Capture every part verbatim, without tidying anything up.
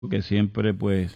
que siempre pues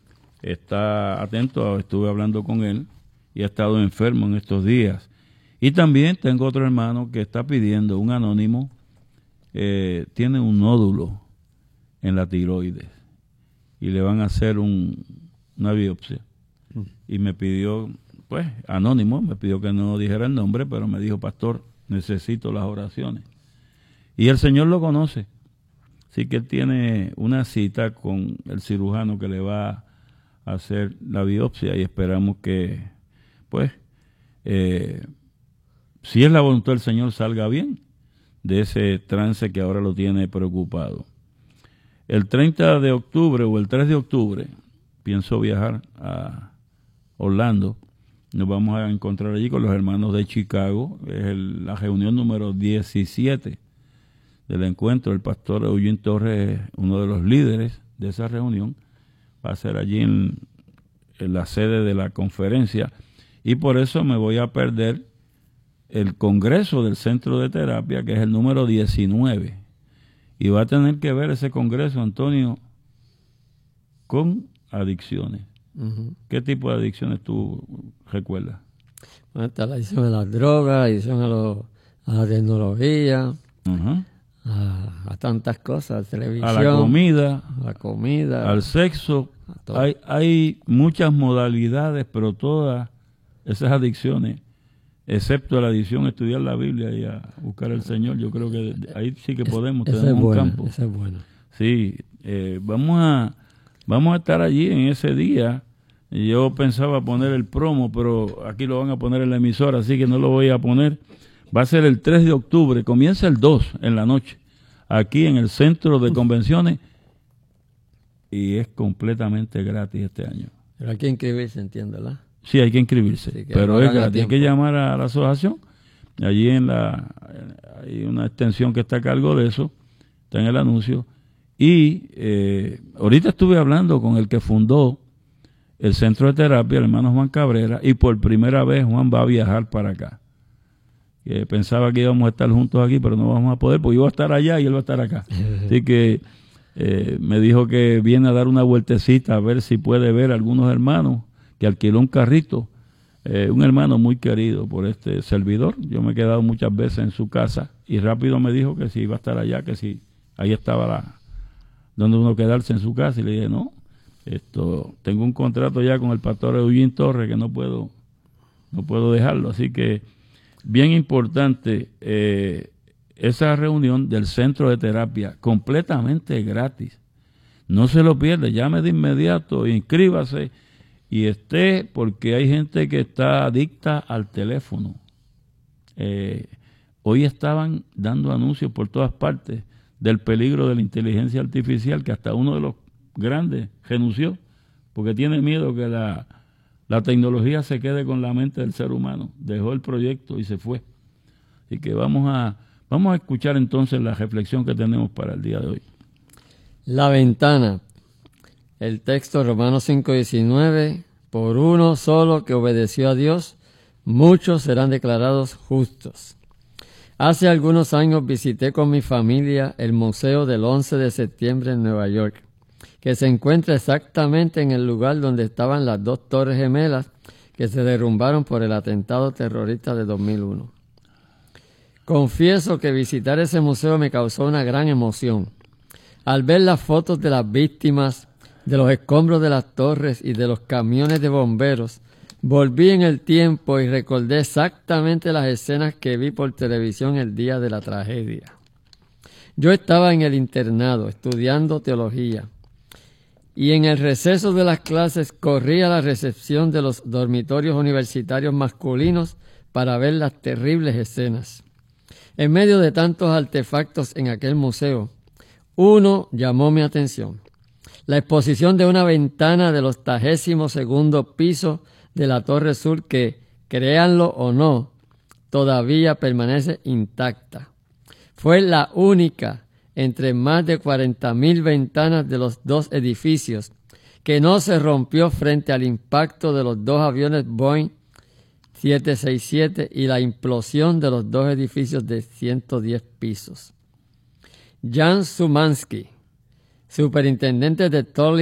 está atento, estuve hablando con él y ha estado enfermo en estos días. Y también tengo otro hermano que está pidiendo, un anónimo, eh, tiene un nódulo en la tiroides y le van a hacer un, una biopsia. Mm. Y me pidió, pues, anónimo, me pidió que no dijera el nombre, pero me dijo, pastor, necesito las oraciones. Y el Señor lo conoce. Así que él tiene una cita con el cirujano que le va a hacer la biopsia y esperamos que, pues, eh, si es la voluntad del Señor, salga bien de ese trance que ahora lo tiene preocupado. El treinta de octubre o el tres de octubre pienso viajar a Orlando. Nos vamos a encontrar allí con los hermanos de Chicago. Es el, la reunión número diecisiete del encuentro. El pastor Eugene Torres, uno de los líderes de esa reunión, va a ser allí en, en la sede de la conferencia. Y por eso me voy a perder el congreso del centro de terapia, que es el número diecinueve. Y va a tener que ver ese congreso, Antonio, con adicciones. Uh-huh. ¿Qué tipo de adicciones tú recuerdas? Bueno, está la adicción a las drogas, la adicción a, lo, a la tecnología, uh-huh. a, a tantas cosas, a la televisión, a la comida, a la comida, al sexo. Hay, hay muchas modalidades, pero todas esas adicciones, excepto la adicción a estudiar la Biblia y a buscar al Señor, yo creo que ahí sí que podemos es, tener es un buena, campo. Esa es buena. Sí, eh, vamos a vamos a estar allí en ese día. Yo pensaba poner el promo, pero aquí lo van a poner en la emisora, así que no lo voy a poner. Va a ser el tres de octubre, comienza el dos en la noche, aquí en el centro de convenciones, y es completamente gratis este año. Pero hay que inscribirse, entiendo, ¿verdad? Sí, hay que inscribirse, sí, que pero es gratis. Hay que llamar a la asociación. Allí en la hay una extensión que está a cargo de eso, está en el anuncio. Y eh, ahorita estuve hablando con el que fundó el centro de terapia, el hermano Juan Cabrera, y por primera vez Juan va a viajar para acá. Que pensaba que íbamos a estar juntos aquí, pero no vamos a poder, porque yo voy a estar allá y él va a estar acá. Así que eh, me dijo que viene a dar una vueltecita a ver si puede ver a algunos hermanos, que alquiló un carrito, eh, un hermano muy querido por este servidor. Yo me he quedado muchas veces en su casa y rápido me dijo que si iba a estar allá, que si ahí estaba la, donde uno quedarse en su casa. Y le dije, no, esto tengo un contrato ya con el pastor Eugene Torres que no puedo, no puedo dejarlo. Así que bien importante eh, esa reunión del centro de terapia, completamente gratis. No se lo pierda, llame de inmediato, inscríbase. Y esté, porque hay gente que está adicta al teléfono. Eh, hoy estaban dando anuncios por todas partes del peligro de la inteligencia artificial, que hasta uno de los grandes renunció, porque tiene miedo que la, la tecnología se quede con la mente del ser humano. Dejó el proyecto y se fue. Así que vamos a, vamos a escuchar entonces la reflexión que tenemos para el día de hoy. La ventana. El texto Romanos cinco diecinueve, por uno solo que obedeció a Dios, muchos serán declarados justos. Hace algunos años visité con mi familia el Museo del once de septiembre en Nueva York, que se encuentra exactamente en el lugar donde estaban las dos torres gemelas que se derrumbaron por el atentado terrorista de dos mil uno. Confieso que visitar ese museo me causó una gran emoción. Al ver las fotos de las víctimas, de los escombros de las torres y de los camiones de bomberos, volví en el tiempo y recordé exactamente las escenas que vi por televisión el día de la tragedia. Yo estaba en el internado estudiando teología y en el receso de las clases corrí a la recepción de los dormitorios universitarios masculinos para ver las terribles escenas. En medio de tantos artefactos en aquel museo, uno llamó mi atención. La exposición de una ventana del octagésimo segundo piso de la Torre Sur que, créanlo o no, todavía permanece intacta. Fue la única entre más de cuarenta mil ventanas de los dos edificios que no se rompió frente al impacto de los dos aviones Boeing siete sesenta y siete y la implosión de los dos edificios de ciento diez pisos. Jan Szymanski, superintendente de Tully